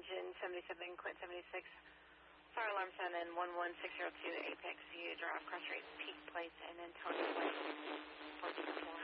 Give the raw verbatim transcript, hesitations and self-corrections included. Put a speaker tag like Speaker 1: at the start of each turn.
Speaker 1: engine seventy-seven, Quint seventy-six. Fire alarm sound in one one six zero two, Apex View, Drive, Cross Street, Peak Place, and Antonio Place. four two four.